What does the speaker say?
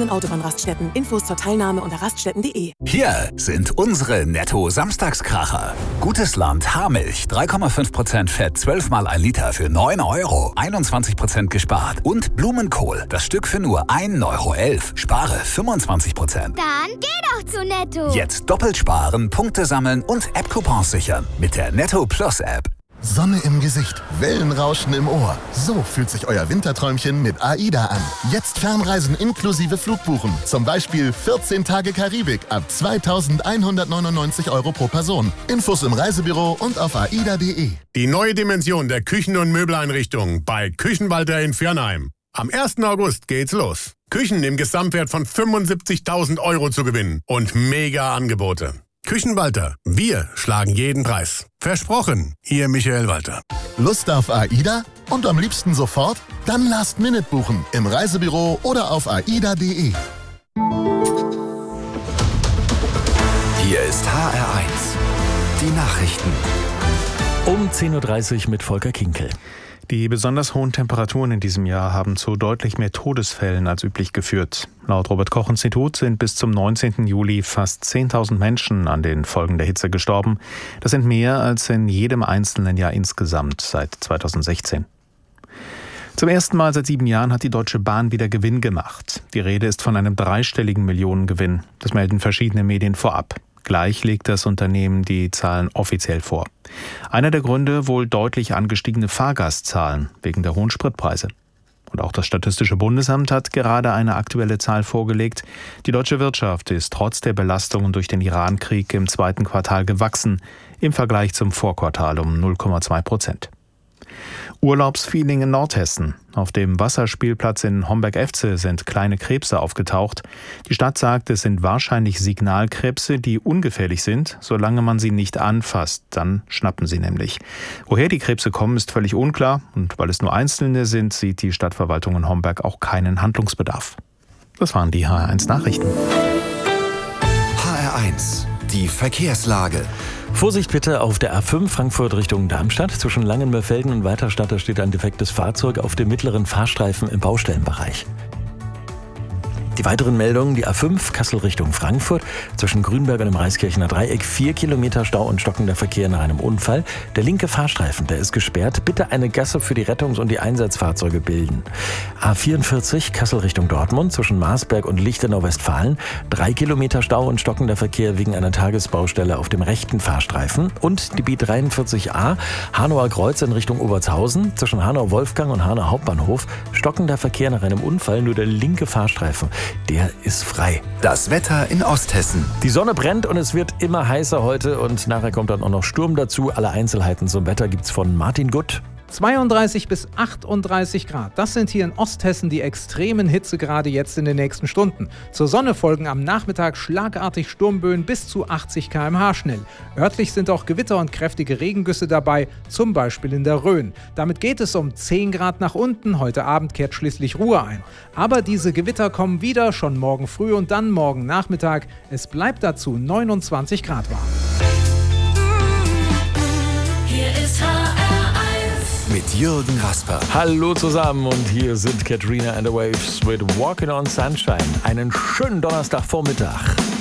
zugelassenen Autobahnraststätten. Infos zur Teilnahme unter raststätten.de. Hier sind unsere Netto-Samstagskracher. Gutes Land Haarmilch, 3,5% Fett, 12 mal 1 Liter für 9 €, 21% gespart. Und Blumenkohl, das Stück für nur 1,11 €, spare 25%. Dann geh doch zu Netto. Jetzt doppelt sparen, Punkte sammeln und App-Coupons sichern mit der Netto Plus App. Sonne im Gesicht, Wellenrauschen im Ohr. So fühlt sich euer Winterträumchen mit AIDA an. Jetzt Fernreisen inklusive Flugbuchen. Zum Beispiel 14 Tage Karibik ab 2.199 € pro Person. Infos im Reisebüro und auf aida.de. Die neue Dimension der Küchen- und Möbeleinrichtungen bei Küchenwalter in Viernheim. Am 1. August geht's los. Küchen im Gesamtwert von 75.000 € zu gewinnen und mega Angebote. Küchenwalter, wir schlagen jeden Preis. Versprochen, Ihr Michael Walter. Lust auf AIDA? Und am liebsten sofort? Dann Last Minute buchen im Reisebüro oder auf aida.de. Hier ist HR1, die Nachrichten. Um 10.30 Uhr mit Volker Kinkel. Die besonders hohen Temperaturen in diesem Jahr haben zu deutlich mehr Todesfällen als üblich geführt. Laut Robert-Koch-Institut sind bis zum 19. Juli fast 10.000 Menschen an den Folgen der Hitze gestorben. Das sind mehr als in jedem einzelnen Jahr insgesamt seit 2016. Zum ersten Mal seit 7 Jahren hat die Deutsche Bahn wieder Gewinn gemacht. Die Rede ist von einem dreistelligen Millionengewinn. Das melden verschiedene Medien vorab. Gleich legt das Unternehmen die Zahlen offiziell vor. Einer der Gründe wohl deutlich angestiegene Fahrgastzahlen wegen der hohen Spritpreise. Und auch das Statistische Bundesamt hat gerade eine aktuelle Zahl vorgelegt. Die deutsche Wirtschaft ist trotz der Belastungen durch den Iran-Krieg im zweiten Quartal gewachsen, im Vergleich zum Vorquartal um 0,2%. Urlaubsfeeling in Nordhessen. Auf dem Wasserspielplatz in Homberg-Efze sind kleine Krebse aufgetaucht. Die Stadt sagt, es sind wahrscheinlich Signalkrebse, die ungefährlich sind, solange man sie nicht anfasst. Dann schnappen sie nämlich. Woher die Krebse kommen, ist völlig unklar. Und weil es nur einzelne sind, sieht die Stadtverwaltung in Homberg auch keinen Handlungsbedarf. Das waren die HR1 Nachrichten. HR1, die Verkehrslage. Vorsicht bitte auf der A5 Frankfurt Richtung Darmstadt. Zwischen Langenmörfelden und Weiterstadt steht ein defektes Fahrzeug auf dem mittleren Fahrstreifen im Baustellenbereich. Die weiteren Meldungen, die A5 Kassel Richtung Frankfurt, zwischen Grünberg und dem Reiskirchener Dreieck 4 Kilometer Stau und stockender Verkehr nach einem Unfall. Der linke Fahrstreifen, der ist gesperrt. Bitte eine Gasse für die Rettungs- und die Einsatzfahrzeuge bilden. A44 Kassel Richtung Dortmund, zwischen Marsberg und Lichtenau-Westfalen 3 Kilometer Stau und stockender Verkehr wegen einer Tagesbaustelle auf dem rechten Fahrstreifen. Und die B43a Hanauer Kreuz in Richtung Obertshausen, zwischen Hanau-Wolfgang und Hanau Hauptbahnhof stockender Verkehr nach einem Unfall, nur der linke Fahrstreifen. Der ist frei. Das Wetter in Osthessen. Die Sonne brennt und es wird immer heißer heute und nachher kommt dann auch noch Sturm dazu. Alle Einzelheiten zum Wetter gibt's von Martin Gutt. 32 bis 38 Grad. Das sind hier in Osthessen die extremen Hitzegrade jetzt in den nächsten Stunden. Zur Sonne folgen am Nachmittag schlagartig Sturmböen bis zu 80 km/h schnell. Örtlich sind auch Gewitter und kräftige Regengüsse dabei, zum Beispiel in der Rhön. Damit geht es um 10 Grad nach unten. Heute Abend kehrt schließlich Ruhe ein. Aber diese Gewitter kommen wieder, schon morgen früh und dann morgen Nachmittag. Es bleibt dazu 29 Grad warm. Hier ist mit Jürgen Rasper. Hallo zusammen und hier sind Katrina and the Waves mit Walking on Sunshine. Einen schönen Donnerstagvormittag.